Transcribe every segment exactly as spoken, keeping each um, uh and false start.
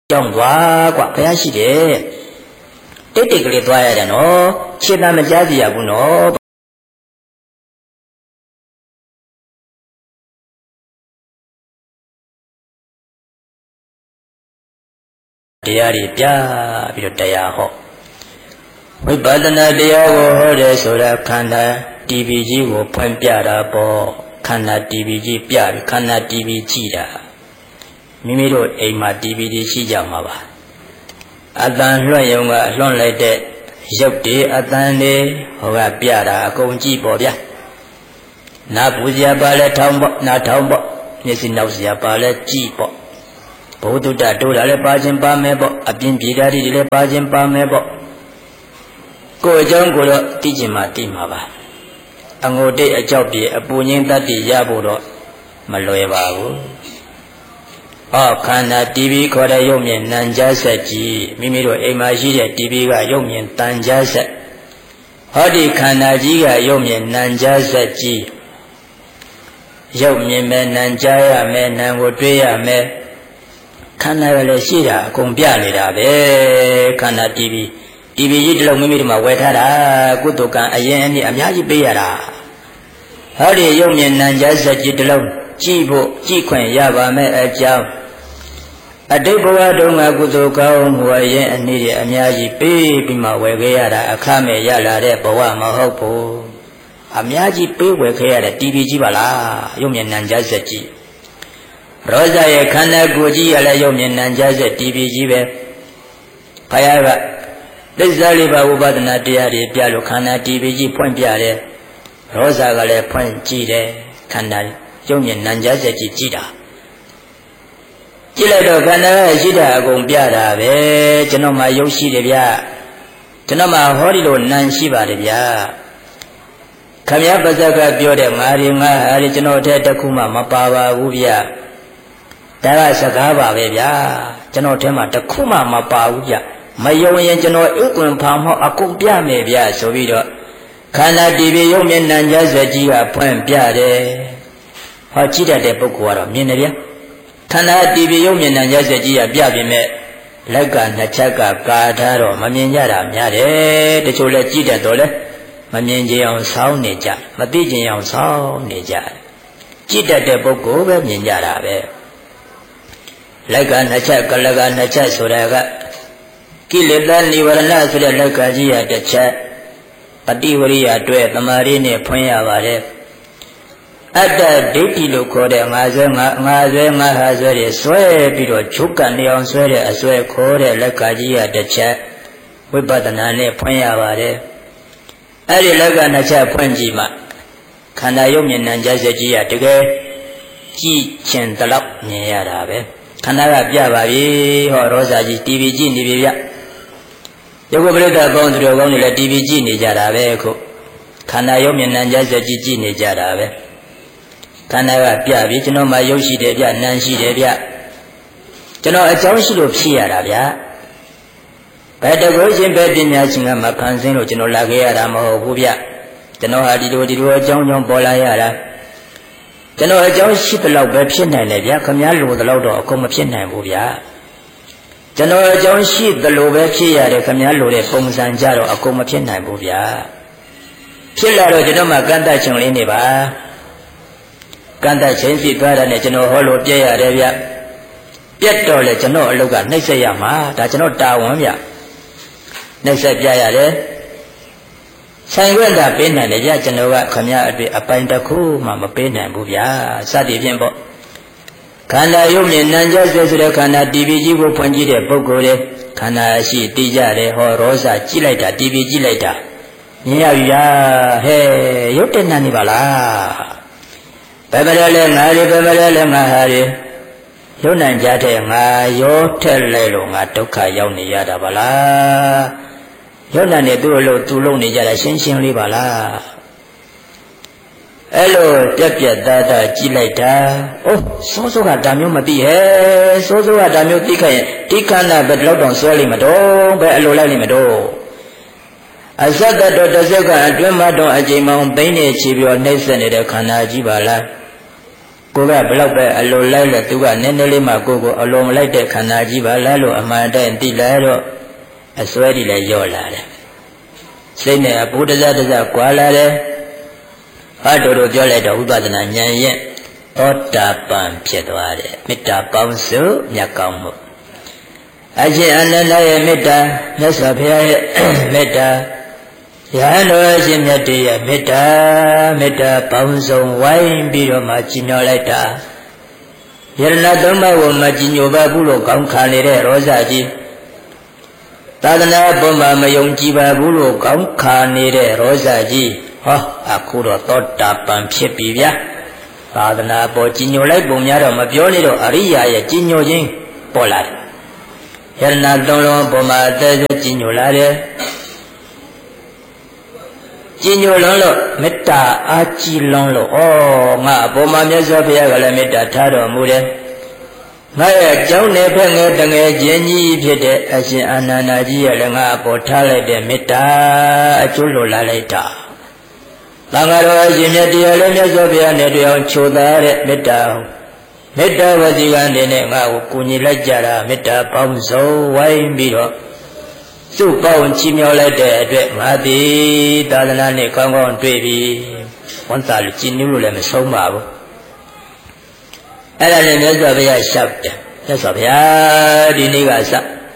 ကြောင့်သွားกว่าဘုရားရှိတယ်တိတ်တိတ်ကလေးသွားရတယ်နော်ခြေတံမကြားစီရဘူးနော်တရားတွေပြပြီးတော့တရားဟောဝိပဿနာတရားကိုဟောတယ်ဆိုတာခန္ဓာတီဗီကြီးကိုဖွင့်ပြတာပေါ့ခန္ဓာတီဗီကြီးပြပြီးခန္ဓာတီဗီကြည့်တာမိမိတို့အိမ်မှာတီဗီတွေရှိကြမှာပါအတန်လွှတ်ရုံကလွှတ်လိုက်တဲ့ရုပ်တွေအတန်တွေဟောကပြတာအကုန်ကြည့်ပေါ့ဗျာနာပူစရာပါလဲထောင်းပေါ့နာထောင်းပေါ့မျက်စိနောက်စရာပါလဲကြည့်ပေါ့ဘုဒ္ဓတတိုးတာလည်းပါခြင်းပါမယ်ပေါ့အပြင်းပြေတာတွေလည်းပါခြင်းပါမယ်ပေါ့ကိုယ်အကြောင်းကိုတော့သိကျင်မှသိမှာပါအငိုတိတ်အကြောက်ပြေအပူငင်းတတ်တည်ရဖို့တော့မလွယ်ပါဘူးအော်ခန္ဓာတီဗီခေါ်တဲ့ရုပ်မြင်နံကြားဆက်ကြီးမိမိတို့အိမ်မှာရှိတဲ့တီဗီကရုပ်မြင်တန်ကြားဆက်ဟောဒီခန္ဓာကြီးကရုပ်မြင်နံကြားဆက်ကြီးရုပ်မြင်မယ်နံကြားရမယ်နံကိုတွေးရမယ်ခန္ဓာကလည်းရှိတာအကုန်ပြနေတာပဲခန္ဓာတီဗီတီဗီကြီးတစ်လုံးမိမိတို့မှာဝယ်ထားတာကုသကံအရင်အနည်းအများကြီးပေးရတာဟောဒီရုပ်မြင်နံကြားဆက်ကြီးတစ်လုံးကြည့်ဖို့ကြည့်ခွင့်ရပါမယ်အကြောင်းအတိတ်ဘဝတုန်းကကုသိုလ်ကောင်းမှုအရင်အနည်းအများကြီးပေးပြီးမှဝယ်ခဲ့ရတာအခမဲ့ရလာတဲ့ဘဝမဟုတ်ဘူးအများကြီးပေးဝယ်ခဲ့ရတဲ့တီဗီကြီးပါလားရုပ်မြင်နံကြားဆက်ကြီးရောဇရဲ့ခန္ဓာကိုယ်ကြီးရလည်းရုပ်မြင်နံကြားဆက်တီဗီကြီးပဲဘုရားကသစ္စာလေးပါးဝိပဿနာတရားတွေပြလို့ခန္ဓာတီဗီကြီးဖွင့်ပြတယ်ရောဇကလည်းဖွင့်ကြည့်တယ်ခန္ဓာရုပ်မြင်နံကြားဆက်ကြီးကြည့်တာကြည့်လိုက်တော့ခန္ဓာရဲ့ရှိတာအကုန်ပြတာပဲကျွန်တော်မှရုပ်ရှိတယ်ဗျကျွန်တော်မှဟောဒီလိုနံရှိပါတယ်ဗျခမည်းပါဇက်ကပြောတဲ့ငါရီငါဟာရီကျွန်တော်တဲ့တခုမှမပါပါဘူးဗျဒါကစကားပါပဲဗျာကျွန်တော်ထဲမှာတခုမှမပါဘူးဗျမယုံရင်ကျွန်တော်ဥက္ကွန်ဖောင်မောအကုန်ပြမယ်ဗျဆိုပြီးတော့ခန္ဓာတီဗီရုပ်မြင်နံကြားဆက်ကြီးကဖွင့်ပြတယ်ဟောကြည့်တတ်တဲ့ပုဂ္ဂိုလ်ကတော့မြင်တယ်ဗျခန္ဓာတီဗီရုပ်မြင်နံကြားဆက်ကြီးကပြပြင်မဲ့လက်ကနှစ်ချက်ကကာထားတော့မမြင်ကြတာများတယ်တချို့လည်းကြည့်တတ်တော့လဲမမြင်ကြအောင်ဆောင်းနေကြမသိကြအောင်ဆောင်းနေကြကြည့်တတ်တဲ့ပုဂ္ဂိုလ်ပဲမြင်ကြတာပဲလက်ကနှစ်ချက်ကလကနှစ်ချက်ဆိုတာကကိလေသာនិဝရဏဆိုတဲ့လက်ကကြီးရတစ်ချက်ပฏิဝရိယအတွက်သမာဓိနဲ့ဖွင့်ရပါတယ်အတ္တဒိဋ္ဌိလို့ခေါ်တဲ့ငါဆွဲငါငါဆွဲငါဟာဆွဲတွေဆွဲပြီးတော့ချုပ်ကနေအောင်ဆွဲတဲ့အဆွဲခေါ်တဲ့လက်ကကြီးရတစ်ချက်ဝိပဿနာနဲ့ဖွင့်ရပါတယ်အဲ့ဒီလက်ကနှစ်ချက်ဖွင့်ကြည့်မှခန္ဓာရုပ်မြင်နံကြားဆက်ကြီးရတကယ်ကြည့်ချင်တလောက်မြင်ရတာပဲခန္ဓာကပြပါပြီဟောရောစာကြီးတီဗီကြည့်နေပြီဗျရုပ်ကပရိသတ်ပေါင်းသူတော်ကောင်းတွေလည်းတီဗီကြည့်နေကြတာပဲအခုခန္ဓာရုပ်မြင်နံကြားဆက်ကြီးကြည့်နေကြတာပဲခန္ဓာကပြပြီကျွန်တော်မှရုပ်ရှိတယ်ဗျနံရှိတယ်ဗျကျွန်တော်အကြောင်းရှိလို့ဖြစ်ရတာဗျဘယ်တကုရှင်ပဲပညာရှင်ကမခံစင်းလို့ကျွန်တော်လာခဲ့ရတာမဟုတ်ဘူးဗျကျွန်တော်ဟာဒီလိုဒီလိုအကြောင်းကြောင့်ပေါ်လာရတာကျွန်တော်အကြောင်းရှိသလောက်ပဲဖြစ်နိုင်တယ်ဗျခမည်းလိုသလောက်တော့အကုန်မဖြစ်နိုင်ဘူးဗျကျွန်တော်အကြောင်းရှိသလိုပဲဖြစ်ရတယ်ခမည်းလိုတဲ့ပုံစံကြတော့အကုန်မဖြစ်နိုင်ဘူးဗျဖြစ်လာတော့ကျွန်တော်မှကန့်တတ်ခြင်းလေးနေပါကန့်တတ်ခြင်းစီသွားတာနဲ့ကျွန်တော်ဟောလို့ပြည့်ရတယ်ဗျပြတ်တော့လေကျွန်တော်အလုပ်ကနှိမ့်ဆက်ရမှာဒါကျွန်တော်တာဝန်ဗျနှိမ့်ဆက်ပြရတယ်ဆိုင်ခွင့်သာပေးနိုင်တယ်ဗျကျွန်တော်ကခမည်းအတွေ့အပိုင်တစ်ခုမှမပေးနိုင်ဘူးဗျစသည်ဖြင့်ပေါ့ခန္ဓာရုပ်မြင်နံကြားဆက်ဆိုတဲ့ခန္ဓာတီဗီကြီးကိုဖွင့်ကြည့်တဲ့ပုဂ္ဂိုလ်တွေခန္ဓာရှိသိကြတယ်ဟောရောစာကြည့်လိုက်တာတီဗီကြည့်လိုက်တာမြင်ရပြီလားဟဲ့ရုပ်တဏ္ဍနေပါလားဘယ်မလဲလဲငါတွေဘယ်မလဲလဲငါဟာတွေရုပ်နံကြားတဲ့ငါရောထက်လဲလို့ငါဒုက္ခရောက်နေရတာပါလားရုပ်နံနဲ့သူ့အလို့သူ့လုံးနေကြတာရှင်းရှင်းလေးပါလားအဲ့လိုပြက်ပြက်သားသားကြည့်လိုက်တာအိုးစိုးစိုးကဒါမျိုးမသိဟဲ့စိုးစိုးကဒါမျိုးသိခဲ့ရင်ဒီခန္ဓာဘယ်လောက်တောင်ဆွဲလိမ့်မတော့ဘယ်အလိုလိုက်လိမ့်မတော့အစတ္တတော်တစ်စက္ကန့်အတွင်းမှာတော့အချိန်မောင်သိမ့်နေချီပြီးတော့နှိမ့်ဆက်နေတဲ့ခန္ဓာကြီးပါလားကိုကဘလောက်ပဲအလိုလိုက်လဲသူကနည်းနည်းလေးမှကိုကိုအလိုမလိုက်တဲ့ခန္ဓာကြီးပါလားလို့အမှန်တည်းသိလာတော့အစွဲတွေလည်းလျော့လာတယ်စိတ်နဲ့အပူတစတစကွာလာတယ်ဟာတို့တို့ပြောလိုက်တော့ဝိပဿနာဉာဏ်ရဲ့သောတာပန်ဖြစ်သွားတယ်မေတ္တာပေါင်းစုမြတ်ကောင်းမှုအရှင်အနန္ဒရဲ့မေတ္တာမြတ်စွာဘုရားရဲ့မေတ္တာရဟန်းတော်အရှင်မြတ်တွေရဲ့မေတ္တာမေတ္တာပေါင်းစုံဝိုင်းပြီးတော့မှကြီးညိုလိုက်တာယရဏသုံးပါးကိုမကြီးညိုပါဘူးလို့ကောင်းခံနေတဲ့ရောဇကြီးသာသနာ့ဘုံမှာမယုံကြည်ပါဘူးလို့ကောင်းခံနေတဲ့ရောဇကြီးဟောအခုတော့သောတာပန်ဖြစ်ပြီဗျာသာသနာပေါ်ကြီးညိုလိုက်ပုံများတော့မပြောနေတော့အရိယာရဲ့ကြီးညိုခြင်းပေါ်လာတယ်ယရဏသုံးလုံးဘုံမှာအသက်ကြီးညိုလာတယ်ကြီးညိုလွန်းလို့မေတ္တာအားကြီးလွန်းလို့ဩငါအပေါ်မှာမြတ်စွာဘုရားကလည်းမေတ္တာထားတော်မူတယ်ငါရဲ့ကျောင်းနယ်ဖက်ငယ်တငယ်ချင်းကြီးဖြစ်တဲ့အရှင်အာနန္ဒာကြီးရဲ့လည်းငါအပေါ်ထားလိုက်တဲ့မေတ္တာအကျိုးလိုလာလိုက်တာသံဃာတော်အရှင်မြတ်တရားလည်းမြတ်စွာဘုရားနဲ့တွေ့အောင်ချိုးသားတဲ့မေတ္တာမေတ္တာဝစီကံနေနဲ့ငါ့ကိုကူညီလိုက်ကြတာမေတ္တာပေါင်းစုံဝိုင်းပြီးတော့သူ့ပေါင်းချီးမြှောက်လိုက်တဲ့အတွက်ငါသည်သာသနာနဲ့ကောင်းကောင်းတွေ့ပြီဝန်တာလူကြည်နူးလို့လည်းမဆုံးပါဘူးအဲ့ဒါနဲ့မြတ်စွာဘုရားရှောက်တယ်မြတ်စွာဘုရားဒီနေ့ကစ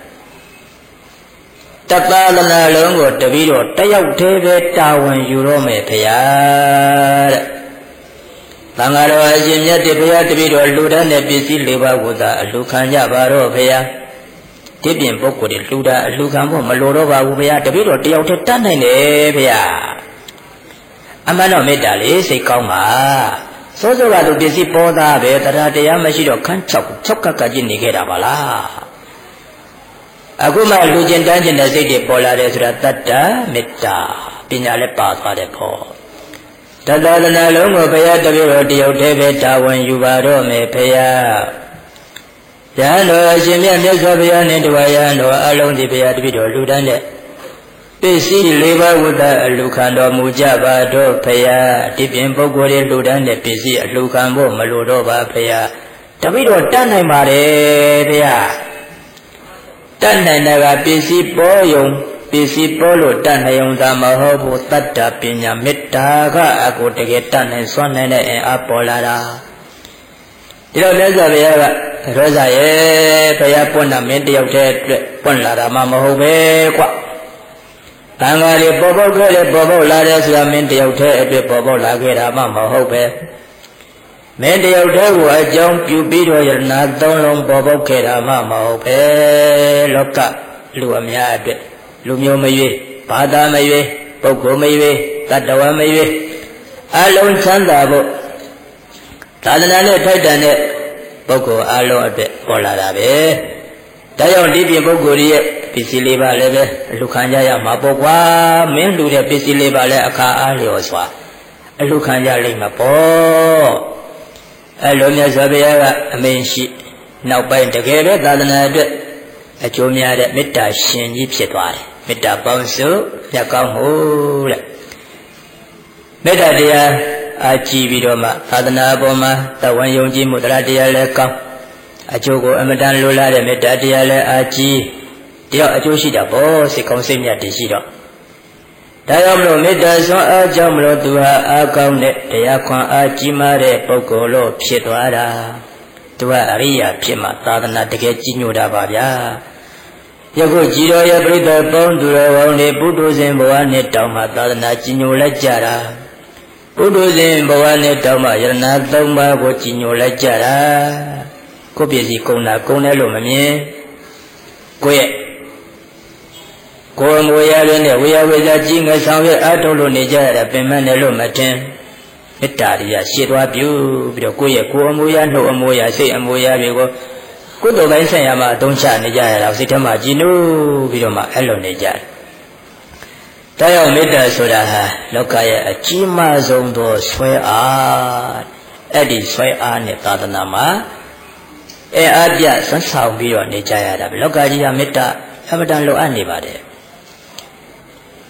တသာသနာလုံးကိုတပည့်တော်တယောက်တည်းပဲတာဝန်ယူတော့မယ်ဘုရားတဲ့သံဃာတော်အရှင်မြတ်တဲ့ဘုရားတပည့်တော်လူတန်းတဲ့ပစ္စည်းလေးပါးကိုသာအလှခံကြပါတော့ဘုရားဒီပြင်ပုဂ္ဂိုလ်တွေလှူတာအလှခံဖို့မလိုတော့ပါဘူးဘုရားတပည့်တော်တယောက်တည်းတတ်နိုင်တယ်ဘုရားအမှန်တော့မေတ္တာလေးစိတ်ကောင်းပါစိုးစိုးကသူပစ္စည်းပေါ်သားပဲတရားတရားမရှိတော့ခန်းချောက်ချောက်ကကကြည့်နေခဲ့တာပါလားအခုမှလူကျင်တန်းကျင်တဲ့စိတ်တွေပေါ်လာတယ်ဆိုတာတတ္တမေတ္တာပညာလည်းပါသွားတယ်ပေါ့တသဒနာလုံးကိုဘုရားတပည့်တော်တယောက်တည်းပဲတာဝန်ယူပါတော့မယ်ဘုရားရဟန်းတော်အရှင်မြတ်မြတ်စွာဘုရားနဲ့တရားရဟန်းတော်အလုံးဒီဘုရားတပည့်တော်လူတန်းတဲ့ပစ္စည်းလေးပါးဝတ္တအလှခံတော်မူကြပါတော့ဘုရားဒီပြင်ပုဂ္ဂိုလ်တွေလူတန်းတဲ့ပစ္စည်းအလှခံဖို့မလိုတော့ပါဘုရားတပည့်တော်တတ်နိုင်ပါတယ်ဘုရားတတ်နိုင်တာကပစ္စည်းပေါ်ယုံပစ္စည်းပေါ်လို့တတ်နိုင်ုံသာမဟုတ်ဘူးတတ္တပညာမေတ္တာကအကိုတကယ်တတ်နိုင်စွမ်းနိုင်တဲ့အင်အားပေါ်လာတာဒီတော့မြတ်စွာဘုရားကရောဇရဲ့ဘုရားပွင့်တာမင်းတယောက်တည်းအတွက်ပွင့်လာတာမှမဟုတ်ပဲကွတန်ဃာတွေပေါ်ပေါက်ခဲ့တဲ့ပေါ်ပေါက်လာတဲ့ဆိုတာမင်းတယောက်တည်းအတွက်ပေါ်ပေါက်လာခဲ့တာမှမဟုတ်ပဲမင်းတယောက်တည်းကိုအကြောင်းပြုပြီးတော့ယနာသုံးလုံးပေါ်ပေါက်ခဲ့တာမှမဟုတ်ပဲလောကလူအများအတွက်လူမျိုးမရွေးဘာသာမရွေးပုဂ္ဂိုလ်မရွေးတတ္တဝါမရွေးအလုံးချမ်းသာဖို့သာသနာနဲ့ထိုက်တန်တဲ့ပုဂ္ဂိုလ်အလုံးအတွက်ပေါ်လာတာပဲဒါကြောင့်ဒီပြင်ပုဂ္ဂိုလ်ရဲ့ပစ္စည်းလေးပါလည်းပဲအလှခံကြရမှာပေါ့ကွာမင်းလူတဲ့ပစ္စည်းလေးပါလည်းအခါအားလျော်စွာအလှခံကြလိမ့်မှာပေါ့အဲလိုမြတ်စွာဘုရားကအမိန့်ရှိနောက်ပိုင်းတကယ်ပဲသာသနာအတွက်အကျိုးများတဲ့မေတ္တာရှင်ကြီးဖြစ်သွားတယ်မေတ္တာပေါင်းစုမြတ်ကောင်းမှုတဲ့မေတ္တာတရားအာကြည့်ပြီးတော့မှသာသနာပေါ်မှာတဝန်ယုံကြည်မှုတရားတရားလည်းကောင်းအကျိုးကိုအမတန်လိုလားတဲ့မေတ္တာတရားလည်းအာကြည့်တယောက်အကျိုးရှိတာပေါ့စိတ်ကောင်းစိတ်မြတ်တည်ရှိတော့ဒါကြောင့်မလို့မေတ္တာဆွမ်းအားကြောင့်မလို့သူဟာအားကောင်းတဲ့တရားခွန်အားကြီးမားတဲ့ပုဂ္ဂိုလ်လို့ဖြစ်သွားတာသူကအရိယာဖြစ်မှသာသနာတကယ်ကြီးညိုတာပါဗျာယခုကြည်တော်ရဲ့ပြိတ္တပေါင်းသူတော်ကောင်းတွေပုထုဇဉ်ဘဝနဲ့တောင်းမှသာသနာကြီးညိုလိုက်ကြတာပုထုဇဉ်ဘဝနဲ့တောင်းမှယရဏသုံးပါးကိုကြီးညိုလိုက်ကြတာကိုယ့်ပစ္စည်းကုန်တာကုန်တယ်လို့မမြင်ကိုယ့်ရဲ့ကိုယ်ငွေရတဲ့နဲ့ဝေယဝေဇာကြီးငယ်ဆောင်ရဲ့အထုတ်လို့နေကြရတာပင်မနဲ့လို့မထင်မေတ္တာရရှေ့သွားပြုပြီးတော့ကိုယ့်ရဲ့ကိုယ်အမူအရာနှုတ်အမူအရာစိတ်အမူအရာတွေကိုကုသိုလ်ပိုင်းဆိုင်ရာမှာအသုံးချနေကြရတာစိတ်ထဲမှာကြည်နူးပြီးတော့မှအဲ့လိုနေကြတယ်။ဒါကြောင့်မေတ္တာဆိုတာဟာလောကရဲ့အကြီးမားဆုံးသောဆွဲအားအဲ့ဒီဆွဲအားနဲ့သာသနာမှာအဲအားပြဆွမ်းဆောင်ပြီးတော့နေကြရတာပဲလောကကြီးကမေတ္တာအမှန်တန်လိုအပ်နေပါတယ်။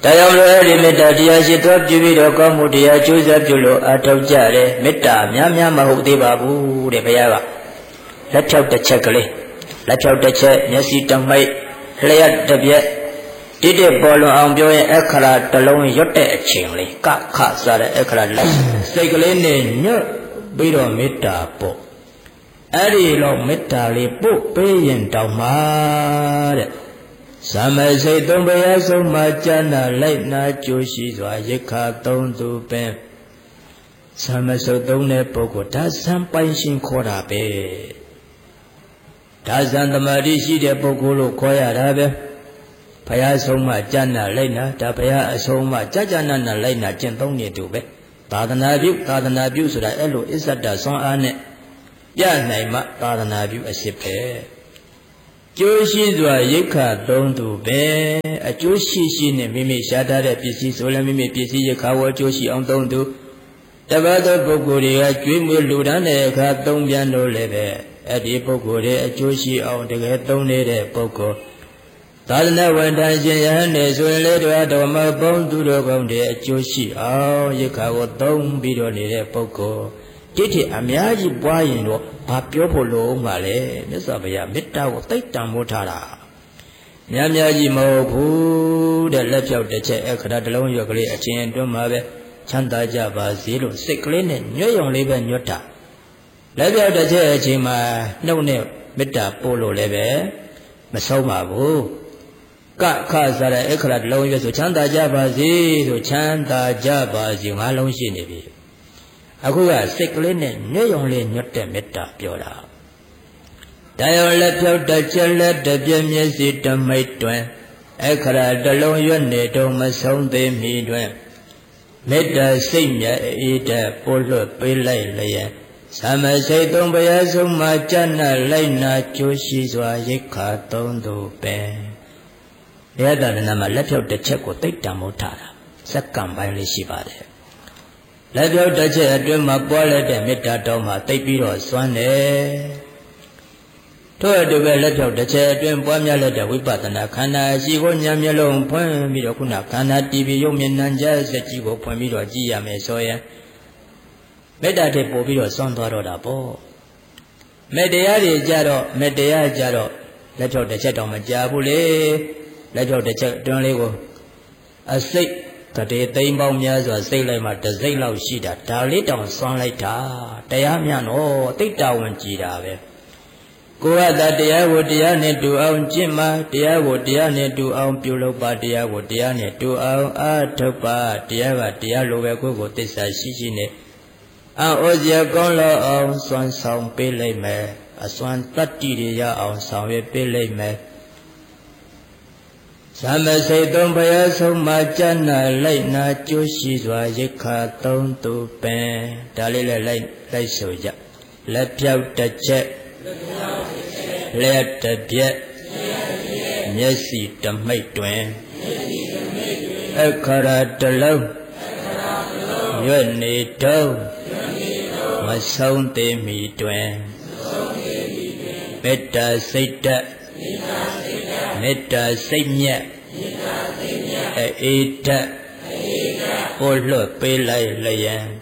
တရားလို့ဒီမေတ္တာတရားရှိသောပြုပြီးတော့ကောင်းမှုတရားကျိုးစားပြုလို့အထောက်ကြတယ်မေတ္တာများများမဟုတ်သေးပါဘူးတဲ့ဘုရားကလက်ဖြောက်တစ်ချက်ကလေးလက်ဖြောက်တစ်ချက်မျက်စိတမိတ်လျှက်တစ်ပြက်တိတိပေါ်လွန်အောင်ပြောရင်အခရာတစ်လုံးရွတ်တဲ့အချိန်လေးကခစားတဲ့အခရာလက်စိတ်ကလေးနဲ့ညွတ်ပြီးတော့မေတ္တာပို့အဲ့ဒီတော့မေတ္တာလေးပို့ပေးရင်တောင်မှတဲ့သမစိတ်သုံးဘယဆုံးမှာကျမ်းနာလိုက်နာကြိုးရှိစွာရိခါသုံးသူပင်သမစုတ်သုံးတဲ့ပုဂ္ဂိုလ်ဒါဇံပိုင်ရှင်ခေါ်တာပဲဒါဇံသမာဓိရှိတဲ့ပုဂ္ဂိုလ်လို့ခေါ်ရတာပဲဘုရားဆုံးမှာကျမ်းနာလိုက်နာဒါဘုရားအဆုံးမှာကြာကြာနာနာလိုက်နာကျင့်သုံးနေသူပဲသာသနာပြုသာသနာပြုဆိုတာအဲ့လိုအစ္ဆဒဆွမ်းအားနဲ့ပြနိုင်မှသာသနာပြုအစစ်ပဲကျိုးရှိစွာရိခါသုံးသူပဲအကျိုးရှိရှိနဲ့မိမိရှားထားတဲ့ပစ္စည်းဆိုလည်းမိမိပစ္စည်းရိခါဝအကျိုးရှိအောင်သုံးသူတပတ်သောပုဂ္ဂိုလ်တွေကကျွေးမွေးလူဒန်းတဲ့အခါသုံးပြန်လို့လည်းပဲအဲ့ဒီပုဂ္ဂိုလ်တွေအကျိုးရှိအောင်တကယ်သုံးနေတဲ့ပုဂ္ဂိုလ်သာသနာဝန်ထမ်းရှင်ယဟန်နေဆိုရင်လေတော်တော်မပေါင်းသူတော်ကောင်းတွေအကျိုးရှိအောင်ရိခါကိုသုံးပြီးတော့နေတဲ့ပုဂ္ဂိုလ်တိတိအများကြီးပွားရင်တော့ဘာပြောဖို့လို့မှလဲမြတ်စွာဘုရားမေတ္တာကိုသိတ္တံမိုးထားတာများများကြီးမဟုတ်ဘူးတဲ့လက်ဖြောက်တစ်ချက်အခရာတစ်လုံးရွက်ကလေးအချင်းအတွင်းမှာပဲချမ်းသာကြပါစေလို့စိတ်ကလေးနဲ့ညွတ်ရုံလေးပဲညွတ်တာလက်ဖြောက်တစ်ချက်အချင်းမှာနှုတ်နဲ့မေတ္တာပို့လို့လည်းပဲမဆုံးပါဘူးကခစားတဲ့အခရာတစ်လုံးရွက်ဆိုချမ်းသာကြပါစေဆိုချမ်းသာကြပါစေငါးလုံးရှိနေပြီအခုကစိတ်ကလေးနဲ့ညွတ်ရုံလေးညွတ်တဲ့မေတ္တာပြောတာတရားလက်ဖြောက်တစ်ချက်လက်တစ်ပြည့်မျက်စိတမိတ်တွင်အခရာတစ်လုံးရွတ်နေတော့မဆုံးသေးမီတွင်မေတ္တာစိတ်မြတ်အေးတဲ့ပို့လွတ်ပေးလိုက်လျက်သမစိတ်သုံးဘယဆုံးမှာကျမ်းနာလိုက်နာကြိုးရှိစွာရိခါသုံးသူပင်ဘုရားသာသနာမှာလက်ဖြောက်တစ်ချက်ကိုသိတ္တံမို့ထားတာစက္ကန့်ပိုင်းလေးရှိပါတယ်လက်ဖြောက်တစ်ချက်အတွင်းမှာပွားလိုက်တဲ့မေတ္တာတော်မှာသိပြီးတော့စွမ်းတယ်ထို့အတူပဲလက်ဖြောက်တစ်ချက်အတွင်းပွားများလိုက်တဲ့ဝိပဿနာခန္ဓာရှိကိုဉာဏ်မျက်လုံးဖွင့်ပြီးတော့ခုနခန္ဓာတည်ပြီးရုပ်မျက်နှာကြစက်ကြီးကိုဖွင့်ပြီးတော့ကြည့်ရမယ်ဆိုရင်မေတ္တာတဲ့ပို့ပြီးတော့စွန့်သွားတော့တာပေါ့မေတ္တရားတွေကြတော့မေတ္တရားကြတော့လက်ဖြောက်တစ်ချက်တော့မကြဘူးလေလက်ဖြောက်တစ်ချက်အတွင်းလေးကိုအစိတ်တတေသိမ်းပေါင်းများစွာစိတ်လိုက်မှတစ်စိတ်လောက်ရှိတာဒါလေးတောင်စွန့်လိုက်တာတရားမြတ်တော့တိတ်တာဝင်ကြည်တာပဲကိုယ်ကတရားကိုတရားနဲ့တူအောင်ကျင့်မှတရားကိုတရားနဲ့တူအောင်ပြုလုပ်ပါတရားကိုတရားနဲ့တူအောင်အားထုတ်ပါတရားကတရားလိုပဲကိုယ်ကိုသစ္စာရှိရှိနဲ့အောဩဇေကောင်းလောအောင်စွမ်းဆောင်ပေးလိုက်မယ်အစွမ်းတတ္တိတွေရအောင်ဆောင်ရွက်ပေးလိုက်မယ်သမစိတ်သုံးဘယဆုံးမှာကျမ်းနာလိုက်နာကြိုးရှိစွာရိခါသုံးသူပင်ဒါလေးလည်းလိုက်လိုက်ဆိုကြလက်ဖြောက်တစ်ချက်လက်တစ်ပြက်မျက်စိတမိတ်တွင်အခရာတစ်လုံးရွတ်နေတော့မဆုံးသေးမီတွင်မေတ္တာစိတ်တက်မေတ္တာစိတ်မြတ်အေးတက်ပို့လွတ်ပေးလိုက်လျင်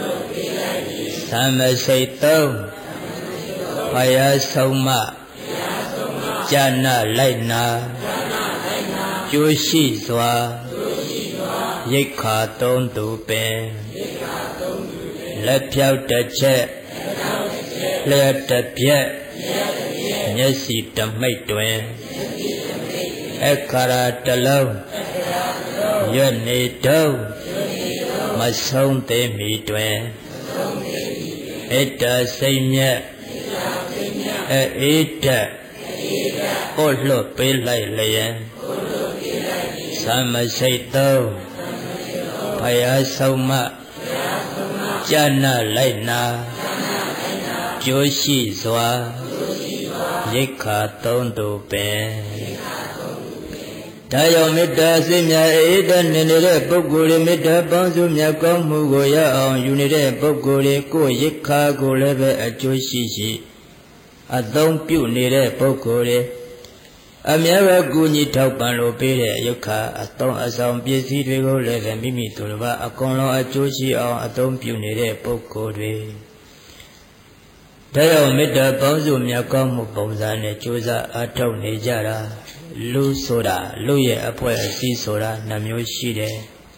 သမစိတ်သုံးဘယဆုံးမကျမ်းနာလိုက်နာကျိုးရှိစွာရိခါသုံးသူပင်လက်ဖြောက်တစ်ချက်လက်တစ်ပြက်မျက်စိတမိတ်တွင်အခရာတစ်လုံးရွတ်နေတော့မဆုံးသေးမီတွင်မေတ္တာစိတ်မြတ်အေးတက်ပို့လွတ်ပေးလိုက်လျင်သမစိတ်သုံးဘယဆုံးမကျမ်းနာလိုက်နာကြိုးရှိစွာရိခါသုံးသူပင်ဒါကြောင့်မေတ္တာစိတ်မြတ်အေးတက်နေနေတဲ့ပုဂ္ဂိုလ်တွေမေတ္တာပေါင်းစုမြတ်ကောင်းမှုကိုရအောင်ယူနေတဲ့ပုဂ္ဂိုလ်တွေကိုရိခါကိုလည်းပဲအကျိုးရှိရှိအသုံးပြုနေတဲ့ပုဂ္ဂိုလ်တွေအမြဲပဲကူညီထောက်ပံ့လို့ပေးတဲ့ယုခအသုံးအဆောင်ပစ္စည်းတွေကိုလည်းပဲမိမိတို့ဘာအကုန်လုံးအကျိုးရှိအောင်အသုံးပြုနေတဲ့ပုဂ္ဂိုလ်တွေတရားမေတ္တာပေါင်းစုမြတ်ကောင်းမှုပုံစံနဲ့ကြိုးစားအားထုတ်နေကြတာလူဆိုတာလူရဲ့အဖွဲ့အစည်းဆိုတာနှမျိုးရှိတယ်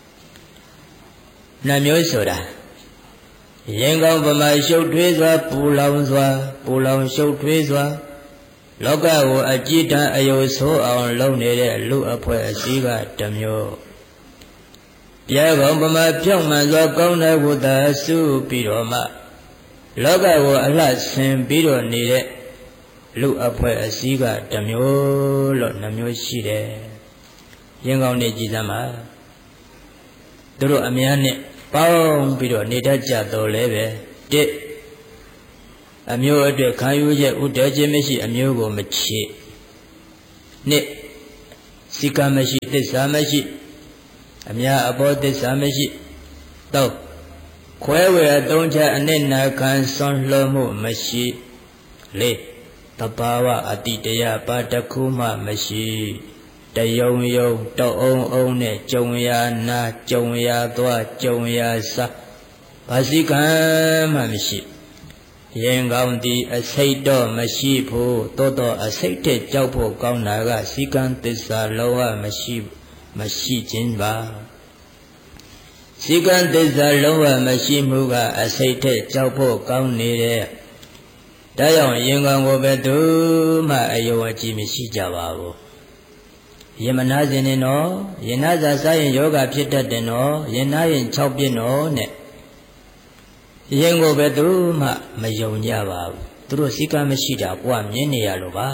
နှမျိုးဆိုတာရင်ကောင်းပမာရှုပ်ထွေးစွာပူလောင်စွာပူလောင်ရှုပ်ထွေးစွာလောကကိုအကြည်တန်းအယုံဆိုးအောင်လုပ်နေတဲ့လူအဖွဲ့အစည်းကတစ်မျိုးပြဲကောင်းပမာဖြောင့်မှန်စွာကောင်းတဲ့ဝတ္တစုပြီးတော့မှလောကကိုအလှဆင်ပြီးတော့နေတဲ့လူအဖွဲ့အစည်းကတစ်မျိုးလို့နှမျိုးရှိတယ်ရင်ကောင်းနေကြည်စမ်းပါသူတို့အများနဲ့ပေါင်းပြီးတော့နေတတ်ကြတော့လဲပဲတစ်အမျိုးအတွက်ခံယူချက်ဥတည်ခြင်းမရှိအမျိုးကိုမချေနှစ်စီကံမရှိသစ္စာမရှိအများအပေါ်သစ္စာမရှိသုံးခွဲဝေအသုံးချအနစ်နာခံဆွန်လွှမှုမရှိလေးတဘာဝအတိတရားပါတခုမှမရှိတယုံယုံတောအုံအုံနဲ့ကြုံရနာကြုံရသွားကြုံရစားဘာစီကံမှမရှိရင်ကောင်းသည်အစိတ်တော့မရှိဘူးတိုးတော့အစိတ်တဲ့ကြောက်ဖို့ကောင်းတာကစီကံသစ္စာလုံးဝမရှိမရှိခြင်းပါစီကံသစ္စာလုံးဝမရှိမှုကအစိတ်တဲ့ကြောက်ဖို့ကောင်းနေတဲ့ဒါကြောင့်ရင်ကောင်းကိုပဲသူမှအယုံအကြည်မရှိကြပါဘူးယမနာစဉ်နေတော့ယနာစာစားရင်ယောဂဖြစ်တတ်တယ်နော်ယနာရင်၆ပြည့်နော်နဲ့ရင်ကိုပဲသူမှမယုံကြပါဘူးသူတို့စီကံမရှိတာကိုကမြင်နေရလို့ပါ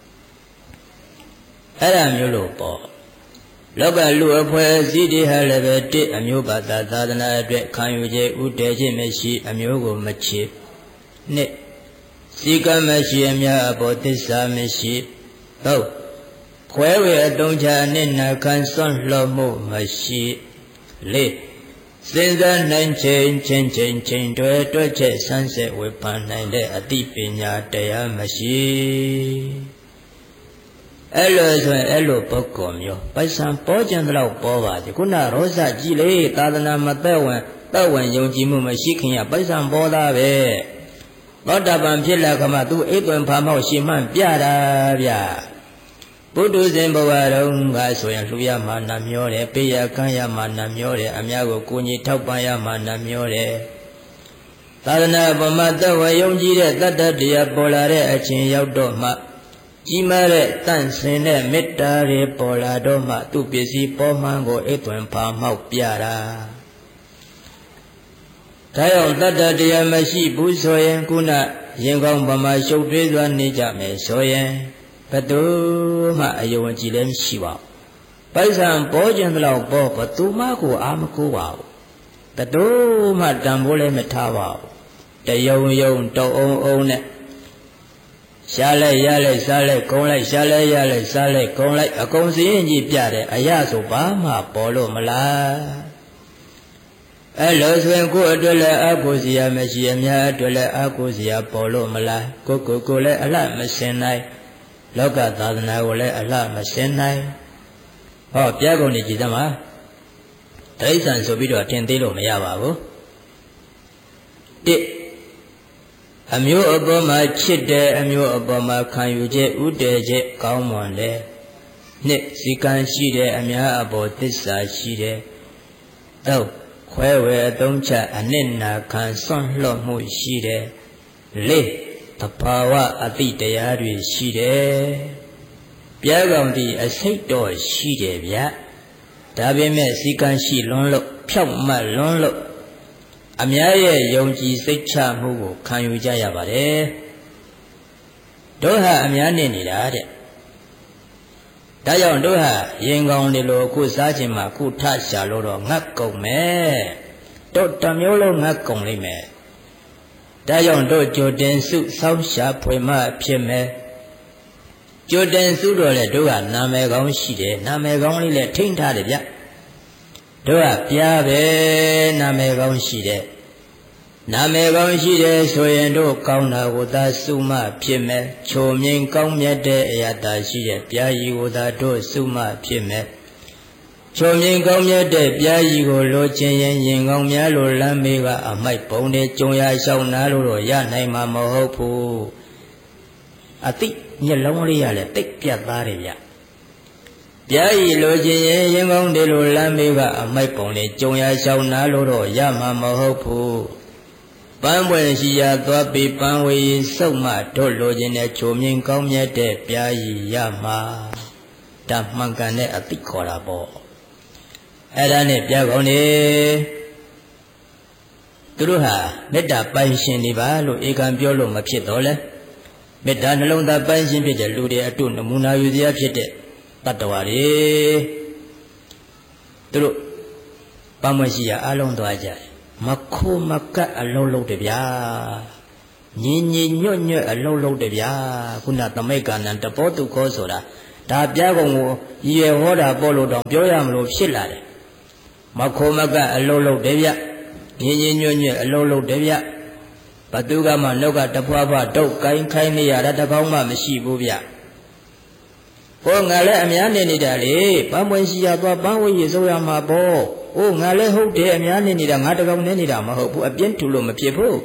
အဲ့ဒါမျိုးလို့ပေါ့လောကလူအဖွဲ့အစည်းတွေဟာလည်းပဲတစ်အမျိုးဘာသာသာသနာအတွက်ခံယူခြင်းဥတည်ခြင်းမရှိအမျိုးကိုမချေနှစ်စီကံမရှိအများအပေါ်သစ္စာမရှိသုံးခွဲဝေအတုံးချအနစ်နာခံစွန့်လွှတ်မှုမရှိလေးစဉ်းစားနိုင်ချိန်ချင်းချင်းချင်းတွဲတွဲချက်ဆန်းစစ်ဝေဖန်နိုင်တဲ့အသိပညာတရားမရှိအဲ့လိုဆိုရင်အဲ့လိုပုဂ္ဂိုလ်မျိုးပိုက်ဆံပေါ်ကြံတော့ပေါ်ပါစေခုနရောစကြည်လေသာသနာမသက်ဝင်သက်ဝင်ယုံကြည်မှုမရှိခင်ကပိုက်ဆံပေါ်သားပဲသောတာပန်ဖြစ်လာခမှသူအိတ်သွင်ဖာမောက်ရှင်မှန်ပြတာဗျာဘုဒ္ဓဇင်ဘဝတော်ကဆိုရင်လှူရမှာနှမျောတယ်ပေးရကမ်းရမှာနှမျောတယ်အများကိုကိုကြီးထောက်ပံ့ရမှာနှမျောတယ်သာသနာ့ဗမာသက်ဝင်ယုံကြည်တဲ့တတ္တတရားပေါ်လာတဲ့အချိန်ရောက်တော့မှကြီးမားတဲ့တန့်စင်တဲ့မေတ္တာတွေပေါ်လာတော့မှသူ့ပစ္စည်းပေါ်မှန်ကိုအိတ်သွင်ဖာမောက်ပြတာဒါကြောင့်တတ္တတရားမရှိဘူးဆိုရင်ခုနရင်ကောင်းဗမာရှုပ်ထွေးစွာနေကြမယ်ဆိုရင်ဘယ်သူမှအယုံကြည်လည်းမရှိပါဘူးပိုက်ဆံပေါ်ကျင်တော့ပေါ်ဘသူမှကိုအာမကိုပါဘူးဘယ်သူမှတန်ဖိုးလည်းမထားပါဘူးတယုံယုံတောအုံအုံနဲ့ရှားလိုက်ရလိုက်စားလိုက်ကုန်းလိုက်ရှားလိုက်ရလိုက်စားလိုက်ကုန်းလိုက်အကုန်စရင်ကြီးပြတယ်အရာဆိုဘာမှပေါ်လို့မလားအဲ့လိုဆိုရင်ကိုယ်အတွက်လည်းအကုစရာမရှိအများအတွက်လည်းအကုစရာပေါ်လို့မလားကိုကိုကိုလည်းအလှမစင်နိုင်လောကသာသနာကိုလည်းအလှမစင်နိုင်ဟောပြကုန်နေကြည်သမားတိဋ္ဌံဆိုပြီးတော့တင်သေးလို့မရပါဘူးတစ်အမျိုးအပေါ်မှာချစ်တယ်အမျိုးအပေါ်မှာခံယူခြင်းဥတည်ခြင်းကောင်းမွန်တယ်နှစ်စီကံရှိတယ်အများအပေါ်သစ္စာရှိတယ်သုံးခွဲဝေအသုံးချအနစ်နာခံစွန့်လွှတ်မှုရှိတယ်လေးသဘာဝအတိတရားတွေရှိတယ်ပြားကောင်ဒီအစိတ်တော့ရှိတယ်ဗျဒါပေမဲ့စီကံရှိလွန်းလို့ဖြောက်မှတ်လွန်းလို့အများရဲ့ယုံကြည်စိတ်ချမှုကိုခံယူကြရပါတယ်တို့ဟာအများနဲ့နေတာတဲ့ဒါကြောင့်တို့ဟာရင်ကောင်းတယ်လို့အခုစားခြင်းမှာအခုထရှာလို့တော့ငတ်ကုန်မယ်တို့တမျိုးလုံးငတ်ကုန်လိမ့်မယ်ဒါကြောင့်တို့ကြိုတင်စုဆောင်းရှာဖွေမှဖြစ်မယ်ကြိုတင်စုတော့လေတို့ကနာမည်ကောင်းရှိတယ်နာမည်ကောင်းလေးလည်းထိန်းထားတယ်ဗျတို့ကပြားပဲနာမည်ကောင်းရှိတယ်နာမည်ကောင်းရှိတဲ့ဆိုရင်တို့ကောင်းတာကိုသာစုမှဖြစ်မယ်ချိုမြင်ကောင်းမြတ်တဲ့အရာသာရှိတဲ့ဘုရားကြီးကိုသာတို့စုမှဖြစ်မယ်ချိုမြင်ကောင်းမြတ်တဲ့ဘုရားကြီးကိုလိုချင်ရင်ရင်ကောင်းများလိုလမ်းမေးကအမိုက်ပုံတွေကြုံရရှောင်းနာလို့တော့ရနိုင်မှာမဟုတ်ဘူးအတိမျက်လုံးလေးရလဲတိတ်ပြတ်သားတယ်ဗျဘုရားကြီးလိုချင်ရင်ရင်ကောင်းတွေလိုလမ်းမေးကအမိုက်ပုံတွေကြုံရရှောင်းနာလို့တော့ရမှာမဟုတ်ဘူးပန်းပွင့်ရှိရာသွားပြီးပန်းဝေးစုပ်မှတို့လိုချင်တဲ့ချိုမြင်ကောင်းမြတ်တဲ့ဘုရားကြီးရမှာဒါမှန်ကန်တဲ့အတိခေါ်တာပေါ့အဲ့ဒါနဲ့ပြကောင်းနေသူတို့ဟာမေတ္တာပိုင်ရှင်နေပါလို့ဧကံပြောလို့မဖြစ်တော့လဲမေတ္တာနှလုံးသားပိုင်ရှင်ဖြစ်တဲ့လူတွေအတုနမူနာယူစရာဖြစ်တဲ့တတ္တဝါတွေသူတို့ပန်းပွင့်ရှိရာအလုံးသွားကြတယ်မခိုးမကတ်အလုံးလုံးတဗျာညင်ညင်ညွတ်ညွတ်အလုံးလုံးတဗျာခုနသမိတ်ကဏ္ဍတဘောတုခောဆိုတာဒါပြကုံကိုရည်ရဟောတာပေါ်လို့တော့ပြောရမလို့ဖြစ်လာတယ်မခိုးမကတ်အလုံးလုံးတဗျညင်ညင်ညွတ်ညွတ်အလုံးလုံးတဗျဘသူကမှနှုတ်ကတဖွာဖွာတုတ်ကိုင်းခိုင်းနေရတာတကောင်းမှမရှိဘူးဗျဟောငါလည်းအများနေနေတာလေပန်းပွင့်ရှိရသွားပန်းဝေးရစိုးရမှာပေါ့။အိုးငါလည်းဟုတ်တယ်အများနေနေတာငါတကောင်နေနေတာမဟုတ်ဘူးအပြင်းထူလို့မဖြစ်ဘူး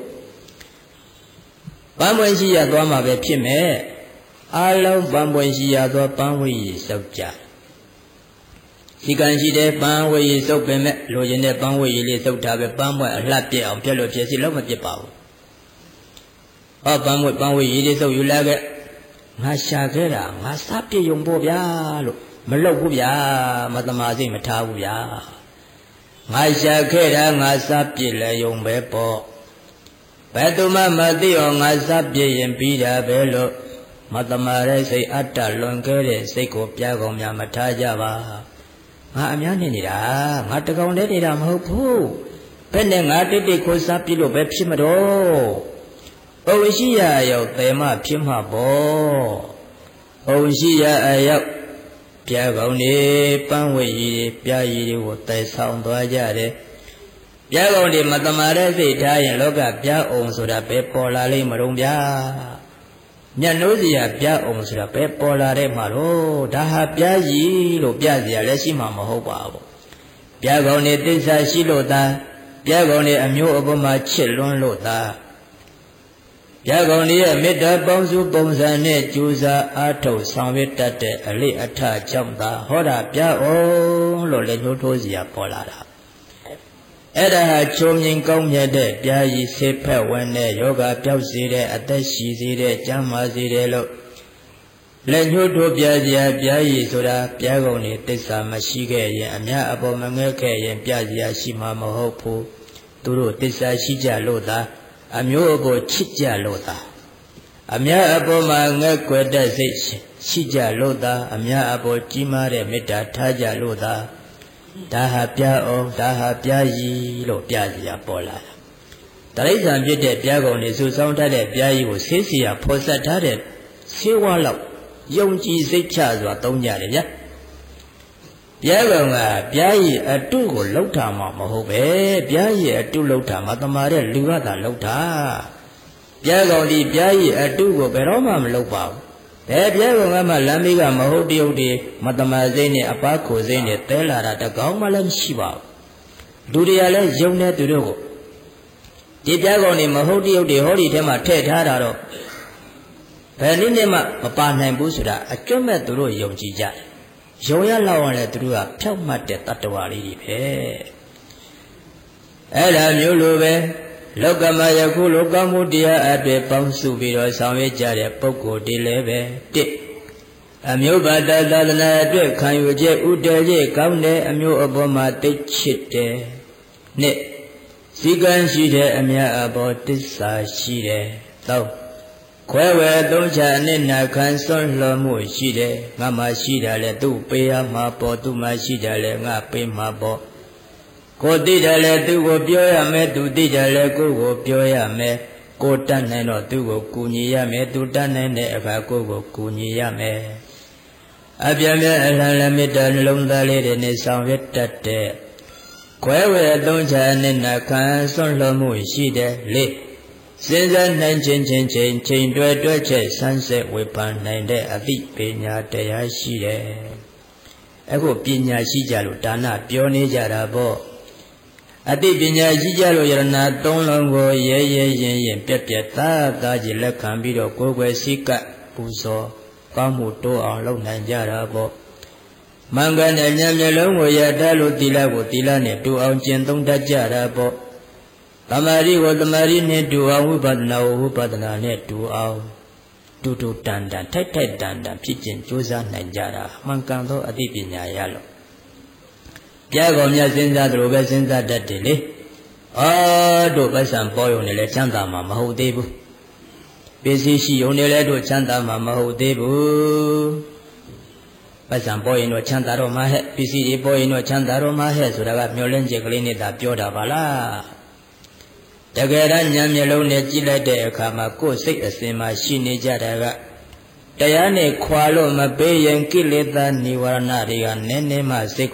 ။ပန်းပွင့်ရှိရသွားမှာပဲဖြစ်မယ်။အားလုံးပန်းပွင့်ရှိရသွားပန်းဝေးရစုပ်ကြ။ဒီကံရှိတဲ့ပန်းဝေးရစုပ်ပင်မဲ့လိုချင်တဲ့ပန်းဝေးရလေးစုပ်ထားပဲပန်းပွင့်အလှပြည့်အောင်ပြက်လို့ဖြစ်စီလို့မဖြစ်ပါဘူး။ဟောပန်းပွင့်ပန်းဝေးရလေးစုပ်ယူလာခဲ့ငါရှာခဲ့တာငါစားပြည့်ုံပေါ့ဗျာလို့မလုပ်ဘူးဗျာမသမာစိတ်မထားဘူးဗျာငါရှာခဲ့တာငါစားပြည့်လဲယုံပဲပေါ့ဘယ်သူမှမသိအောင်ငါစားပြည့်ရင်ပြီးတာပဲလို့မသမာတဲ့စိတ်အတ္တလွန်ခဲ့တဲ့စိတ်ကိုပြားကောင်များမထားကြပါငါအများနေနေတာငါတကောင်တည်းနေတာမဟုတ်ဘူးဘယ်နဲ့ငါတိတ်တိတ်ကိုစားပြည့်လို့ပဲဖြစ်မတော့ဘုံရှိရရောက်တေမဖြစ်မှာပေါ့ဘုံရှိရအရောက်ပြာကောင်းနေပန်းဝေကြီးပြာကြီးတွေကိုတည်ဆောင်သွားကြတယ်ပြာကောင်းတွေမတမာတဲ့စိတ်ထားရင်လောကပြာအောင်ဆိုတာပဲပေါ်လာလိမ့်မလို့ဗျာမျက်နှိုးစီရပြာအောင်ဆိုတာပဲပေါ်လာတဲ့မှာတော့ဒါဟာပြာကြီးလို့ပြစီရလည်းရှိမှာမဟုတ်ပါဘူးပြာကောင်းတွေသစ္စာရှိလို့သာပြာကောင်းတွေအမျိုးအပေါ်မှာချစ်လွန်းလို့သာပြာကောင်ရဲ့မေတ္တာပေါင်းစုပုံစံနဲ့ကြိုးစားအားထုတ်ဆောင်ရွက်တတ်တဲ့အလေးအထကြောင့်သာဟောတာပြအောင်လို့လည်းညှိုးထိုးစီရပေါ်လာတာအဲ့ဒါဟာချုံမြင်ကောင်းမြတ်တဲ့ပြာကြီးဆေးဖက်ဝင်တဲ့ယောဂပျောက်စေတဲ့အသက်ရှိစေတဲ့ကျမ်းမာစေတယ်လို့လက်ညှိုးထိုးပြစီရပြာကြီးဆိုတာပြာကောင်နေသစ္စာမရှိခဲ့ရင်အများအပေါ်မငဲခဲ့ရင်ပြစီရရှိမှာမဟုတ်ဘူးသူတို့သစ္စာရှိကြလို့သာအမျိုးအပေါ်ချစ်ကြလို့သာအများအပေါ်မှာငဲ့ွယ်တဲ့စိတ်ရှိကြလို့သာအများအပေါ်ကြီးမားတဲ့မေတ္တာထားကြလို့သာဒါဟာပြအောင်ဒါဟာပြကြီးလို့ပြစီရပေါ်လာတာတိရစ္ဆာန်ဖြစ်တဲ့ပြကုံတွေစုဆောင်းထားတဲ့ပြကြီးကိုဆေးစီရဖော်ဆက်ထားတဲ့ဆေးဝါးလောက်ယုံကြည်စိတ်ချစွာသုံးကြတယ်ဗျပြာကောင်ကပြားရည်အတုကိုလှုပ်တာမှမဟုတ်ပဲပြားရည်အတုလှုပ်တာမှတမာတဲ့လူကသာလှုပ်တာပြားကောင်ဒီပြားရည်အတုကိုဘယ်တော့မှမလှုပ်ပါဘူးဘယ်ပြားကောင်ကမှလမ်းမေးကမဟုတ်တရုတ်တွေမတမာစိတ်နဲ့အပားခိုစိတ်နဲ့တဲလာတာတကောင်မှလည်းမရှိပါဘူးလူတွေကလည်းယုံနေသူတို့ကိုဒီပြားကောင်တွေမဟုတ်တရုတ်တွေဟောဒီထဲမှာထည့်ထားတာတော့ဘယ်နည်းနဲ့မှမပါနိုင်ဘူးဆိုတာအကျွတ်မဲ့သူတို့ယုံကြည်ကြတယ်ယုံရလောက်အောင်လဲသူတို့ကဖြောက်မှတ်တဲ့တတ္တဝါလေးတွေပဲအဲ့ဒါမျိုးလိုပဲလောကမှာယခုလိုကောင်းမှုတရားအတွေ့ပေါင်းစုပြီးတော့ဆောင်ရွက်ကြတဲ့ပုဂ္ဂိုလ်တွေလည်းပဲတစ်အမျိုးဘာသာသာသနာအတွက်ခံယူချက်ဥတည်ချက်ကောင်းတဲ့အမျိုးအပေါ်မှာသိချစ်တယ်နှစ်စီကံရှိတဲ့အမြတ်အပေါ်တစ္ဆာရှိတယ်သုံးခွဲဝဲသုံးချအနစ်နာခံစွန့်လွှတ်မှုရှိတယ်ငါမှရှိတာလဲသူ့ပေးရမှာပေါ့သူ့မှရှိတာလဲငါပေးမှာပေါ့ကိုသိတယ်လဲသူ့ကိုပြောရမယ်သူသိတယ်လဲကိုကိုပြောရမယ်ကိုတတ်နိုင်တော့သူ့ကိုကူညီရမယ်သူတတ်နိုင်တဲ့အခါကိုကိုကူညီရမယ်အပြည့်ပြည့်အလံလမေတ္တာနှလုံးသားလေးတွေနဲ့ဆောင်ရွက်တတ်တဲ့ခွဲဝေအသုံးချနဲ့နှခံစွန့်လွတ်မှုရှိတဲ့လေးစဉ်းစားနိုင်ခြင်းချင်းချင်းချိန်တွဲတွဲချက်ဆန်းစစ်ဝေဖန်နိုင်တဲ့အသိပညာတရားရှိတယ်အခုပညာရှိကြလို့ဒါနပြောနေကြတာပေါ့အသိပညာရှိကြလို့ယရဏသုံးလုံးကိုရဲရဲရင်ရင်ပြက်ပြက်သားသားကြီးလက်ခံပြီးတော့ကိုယ်ွယ်စိကပ်ပူဇော်ကောင်းမှုတိုးအောင်လုပ်နိုင်ကြတာပေါ့မင်္ဂနဲ့ဉာဏ်မျက်လုံးကိုရတတ်လို့သီလကိုသီလနဲ့တူအောင်ကျင့်သုံးတတ်ကြတာပေါ့သမာဓိကိုသမာဓိနဲ့တူအောင်ဝိပဿနာကိုဝိပဿနာနဲ့တူအောင်တူတူတန်တန်ထိုက်ထိုက်တန်တန်ဖြစ်ခြင်းကြိုးစားနိုင်ကြတာမှန်ကန်သောအသိပညာရလို့ပြားကောင်များစဉ်းစားသလိုပဲစဉ်းစားတတ်တယ်လေအော်တို့ပစ္စံပေါ်ရုံနဲ့လည်းချမ်းသာမှာမဟုတ်သေးဘူးပစ္စည်းရှိုံနဲ့လည်းတို့ချမ်းသာမှာမဟုတ်သေးဘူးပစ္စံပေါ်ရင်တော့ချမ်းသာတော့မှာဟဲ့ပစ္စည်းတွေပေါ်ရင်တော့ချမ်းသာတော့မှာဟဲ့ဆိုတာကမျောလင့်ချက်ကလေးနဲ့သာပြောတာပါလားတကယ်တမ်းဉာဏ်မျက်လုံးနဲ့ကြည့်လိုက်တဲ့အခါမှာကိုယ်စိတ်အစဉ်မှာရှိနေကြတာကတရားနဲ့ခွာလို့မပေးရင်ကိလေသာនិဝရဏတွေကနည်းနည်းမှစိတ်